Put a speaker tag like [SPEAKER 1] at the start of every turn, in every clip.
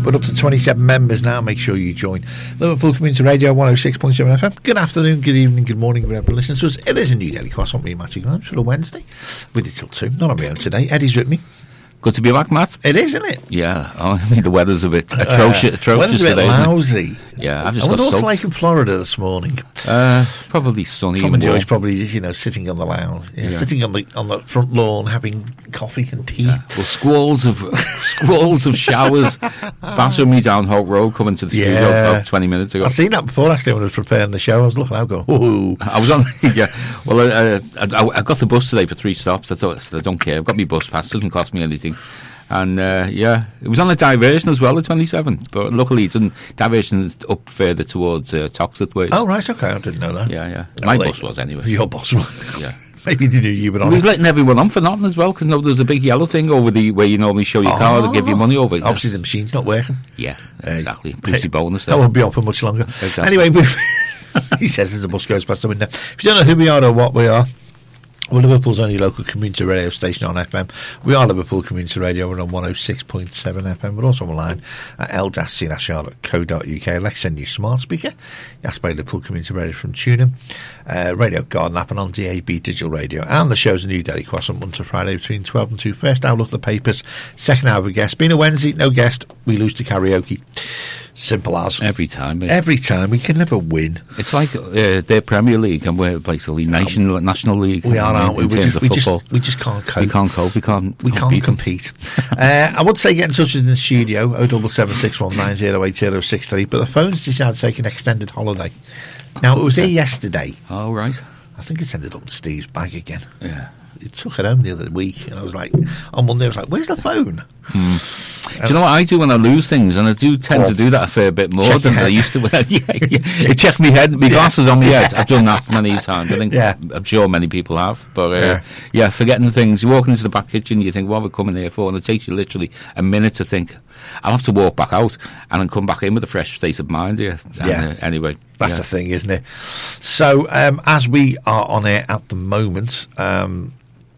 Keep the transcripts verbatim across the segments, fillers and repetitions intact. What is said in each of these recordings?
[SPEAKER 1] We're up to twenty-seven members now. Make sure you join Liverpool Community Radio one oh six point seven F M. Good afternoon, good evening, good morning, wherever you're listening to us. It is a new daily croissant with Matty Grimes for a Wednesday. We did till two. Not on my own today. Eddie's with me.
[SPEAKER 2] Good to be back, Matt.
[SPEAKER 1] It is, isn't it?
[SPEAKER 2] Yeah. Oh, I mean, the weather's a bit atrocious,
[SPEAKER 1] uh,
[SPEAKER 2] atrocious
[SPEAKER 1] weather's a bit
[SPEAKER 2] today.
[SPEAKER 1] lousy.
[SPEAKER 2] Yeah, I've just
[SPEAKER 1] I
[SPEAKER 2] got
[SPEAKER 1] wonder what's
[SPEAKER 2] soaked.
[SPEAKER 1] like in Florida this morning.
[SPEAKER 2] Uh, probably sunny.
[SPEAKER 1] Tom and
[SPEAKER 2] and warm.
[SPEAKER 1] Joy's probably just, you know, sitting on the lounge, yeah,
[SPEAKER 2] Yeah.
[SPEAKER 1] sitting on the on the front lawn, having coffee and tea.
[SPEAKER 2] Yeah. Well, squalls of squalls of showers battering me down Holt Road coming to the studio
[SPEAKER 1] Yeah.
[SPEAKER 2] about twenty minutes ago.
[SPEAKER 1] I've seen that before actually when I was preparing the show. I was looking out going, ooh.
[SPEAKER 2] I was on, yeah. Well, uh, I, I got the bus today for three stops. I thought, I don't care. I've got my bus pass. Doesn't cost me anything. And uh, yeah, it was on a diversion as well, the twenty-seven. But luckily, it's on diversion up further towards uh, Toxteth ways.
[SPEAKER 1] Oh, right, okay, I didn't know that.
[SPEAKER 2] Yeah, yeah.
[SPEAKER 1] No,
[SPEAKER 2] My
[SPEAKER 1] they-
[SPEAKER 2] bus was anyway.
[SPEAKER 1] Your boss was.
[SPEAKER 2] Yeah.
[SPEAKER 1] Maybe they knew you were on
[SPEAKER 2] We
[SPEAKER 1] it.
[SPEAKER 2] was letting everyone on for nothing as well, because no, there's a big yellow thing over the where you normally show your
[SPEAKER 1] Oh.
[SPEAKER 2] car to give you money over.
[SPEAKER 1] Obviously, the machine's not working.
[SPEAKER 2] Yeah,
[SPEAKER 1] Uh,
[SPEAKER 2] exactly. Pussy bonus there.
[SPEAKER 1] That won't be on for much longer.
[SPEAKER 2] Exactly.
[SPEAKER 1] Anyway, we he says as the bus goes past the window. If you don't know who we are or what we are, we're Liverpool's only local community radio station on F M. We are Liverpool Community Radio. We're on one oh six point seven F M. We're also online at l dash c dash r dot co dot u k. Let's send you a smart speaker. You ask by Liverpool Community Radio from TuneIn, uh, Radio Garden app, and on D A B Digital Radio. And the show's a new daily croissant Monday to Friday between twelve and two. First hour of the papers, second hour of a guest. Being a Wednesday, no guest, we lose to karaoke. Simple as.
[SPEAKER 2] Every time. mate.
[SPEAKER 1] Every time. We can never win.
[SPEAKER 2] It's like uh, their Premier League, and we're basically nation, National League.
[SPEAKER 1] We are,
[SPEAKER 2] in,
[SPEAKER 1] aren't we?
[SPEAKER 2] in
[SPEAKER 1] We
[SPEAKER 2] terms
[SPEAKER 1] just,
[SPEAKER 2] of
[SPEAKER 1] we,
[SPEAKER 2] football.
[SPEAKER 1] just, we just can't cope.
[SPEAKER 2] we can't cope. We can't.
[SPEAKER 1] We can't compete. uh, I would say get in touch with the studio, oh seven seven six one nine oh eight oh six three, but the phone's decided to take an extended holiday. Now, it was here yesterday.
[SPEAKER 2] Oh, right.
[SPEAKER 1] I think it's ended up in Steve's bag again.
[SPEAKER 2] Yeah.
[SPEAKER 1] He took it home the other week, and I was like, on Monday, I was like, where's the phone?
[SPEAKER 2] Hmm. Do you know what I do when I lose things? And I do tend
[SPEAKER 1] Oh.
[SPEAKER 2] to do that a fair bit more
[SPEAKER 1] Check
[SPEAKER 2] than
[SPEAKER 1] your
[SPEAKER 2] I
[SPEAKER 1] head.
[SPEAKER 2] used to. Without, yeah, yeah. I check my head, my glasses on my head. I've done that many times. I think
[SPEAKER 1] Yeah.
[SPEAKER 2] I'm sure many people have. But uh,
[SPEAKER 1] Yeah.
[SPEAKER 2] yeah. forgetting things. You walk into the back kitchen, you think, what are we coming here for? And it takes you literally a minute to think. I'll have to walk back out and then come back in with a fresh state of mind here. And,
[SPEAKER 1] Yeah.
[SPEAKER 2] Uh, anyway.
[SPEAKER 1] That's
[SPEAKER 2] yeah.
[SPEAKER 1] the thing, isn't it? So, um, as we are on air at the moment, um,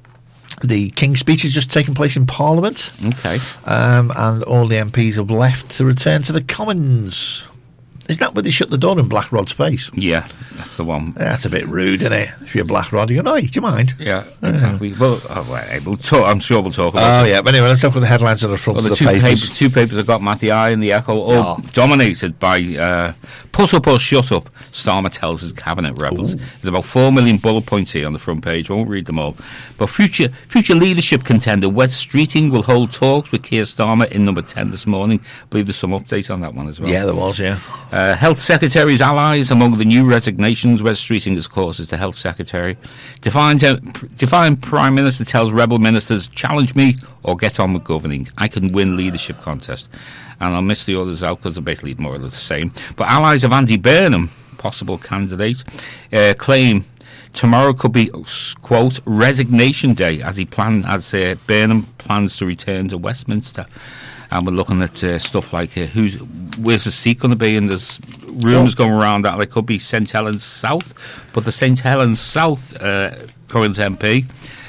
[SPEAKER 1] the King's speech has just taken place in Parliament.
[SPEAKER 2] Okay.
[SPEAKER 1] Um, and all the M Ps have left to return to the Commons. Isn't that where they shut the door in Black Rod's face?
[SPEAKER 2] Yeah, that's the one.
[SPEAKER 1] That's a bit rude, isn't it? If you're Black Rod, you go, no, do you mind?
[SPEAKER 2] Yeah, exactly. Well, oh, well, we'll talk, I'm sure we'll talk about
[SPEAKER 1] Oh,
[SPEAKER 2] it.
[SPEAKER 1] yeah. But anyway, let's look at the headlines on the front
[SPEAKER 2] Well,
[SPEAKER 1] of
[SPEAKER 2] the,
[SPEAKER 1] the
[SPEAKER 2] two,
[SPEAKER 1] papers.
[SPEAKER 2] paper, two papers I've got, Matt, the Eye and the Echo, all
[SPEAKER 1] Oh.
[SPEAKER 2] dominated by uh, put up or shut up, Starmer tells his cabinet rebels.
[SPEAKER 1] Ooh.
[SPEAKER 2] There's about four million bullet points here on the front page. I won't read them all. But future future leadership contender Wes Streeting will hold talks with Keir Starmer in number ten this morning. I believe there's some update on that one as well.
[SPEAKER 1] Yeah, there was, yeah.
[SPEAKER 2] Uh, Health Secretary's allies among the new resignations. Wes Streeting, of course, is the Health Secretary. Defiant, uh, defiant Prime Minister tells rebel ministers, challenge me or get on with governing. I can win leadership contest. And I'll miss the others out because they're basically more or less the same. But allies of Andy Burnham, possible candidate, uh, claim tomorrow could be, quote, resignation day as he plan, as uh, Burnham plans to return to Westminster. And we're looking at uh, stuff like uh, who's where's the seat going to be, and there's rumours going around that it could be Saint Helens South, but the Saint Helens South uh, current M P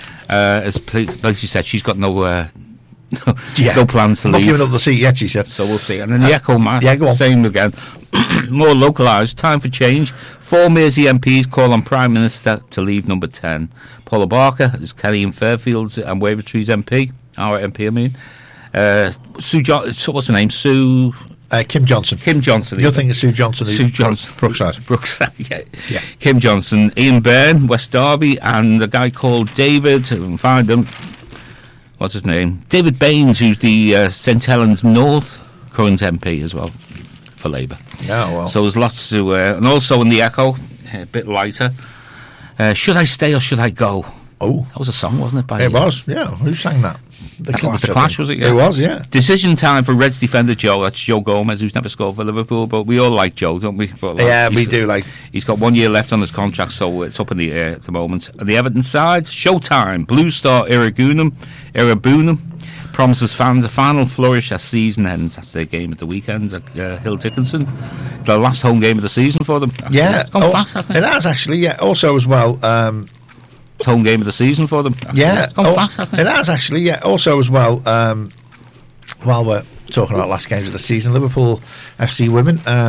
[SPEAKER 2] uh, has basically said she's got no uh, no,
[SPEAKER 1] Yeah.
[SPEAKER 2] no plans to
[SPEAKER 1] Not
[SPEAKER 2] leave.
[SPEAKER 1] giving up the seat yet, she said.
[SPEAKER 2] So we'll see. And then the Echo Mass,
[SPEAKER 1] yeah, go on.
[SPEAKER 2] same again. More localised. Time for change. Four Mersey M Ps call on Prime Minister to leave number ten. Paula Barker is Kelly and Fairfields and Wavertree's M P. Our M P, I mean. Uh, Sue jo- so what's her name? Sue...
[SPEAKER 1] Uh, Kim Johnson.
[SPEAKER 2] Kim Johnson.
[SPEAKER 1] You're thinking Sue Johnson. who's
[SPEAKER 2] Sue Johnson.
[SPEAKER 1] Brookside.
[SPEAKER 2] Brookside, yeah.
[SPEAKER 1] Yeah.
[SPEAKER 2] Kim Johnson, Ian Byrne, West Derby, and a guy called David, I can find him, what's his name? David Baines, who's the uh, Saint Helens North current M P as well for Labour.
[SPEAKER 1] Yeah, well.
[SPEAKER 2] So there's lots to... Uh, and also in the Echo, a bit lighter, uh, should I stay or should I go?
[SPEAKER 1] Oh.
[SPEAKER 2] That was a song, wasn't it? By
[SPEAKER 1] It was, yeah. Who sang that? The
[SPEAKER 2] I think it was The
[SPEAKER 1] I
[SPEAKER 2] Clash,
[SPEAKER 1] think.
[SPEAKER 2] was it? Yeah.
[SPEAKER 1] It was, yeah.
[SPEAKER 2] Decision time for Reds defender Joe. That's Joe Gomez, who's never scored for Liverpool, but we all like Joe, don't we? But, like,
[SPEAKER 1] Yeah,
[SPEAKER 2] he's
[SPEAKER 1] we
[SPEAKER 2] got-
[SPEAKER 1] do like...
[SPEAKER 2] He's got one year left on his contract, so it's up in the air at the moment. And the Everton side, Showtime. Blue Star Irabunum, Irabunum promises fans a final flourish as season ends. That's their game at the weekend at uh, Hill Dickinson. The last home game of the season for them.
[SPEAKER 1] Yeah.
[SPEAKER 2] It's gone
[SPEAKER 1] Oh,
[SPEAKER 2] fast, hasn't
[SPEAKER 1] it
[SPEAKER 2] it?
[SPEAKER 1] has, actually, yeah. Also, as well... Um,
[SPEAKER 2] It's home game of the season for them.
[SPEAKER 1] yeah.
[SPEAKER 2] It's gone
[SPEAKER 1] also-
[SPEAKER 2] fast, hasn't
[SPEAKER 1] It
[SPEAKER 2] it?
[SPEAKER 1] has, actually, yeah. Also, as well... Um, while we're talking about last games of the season, Liverpool F C women. Uh,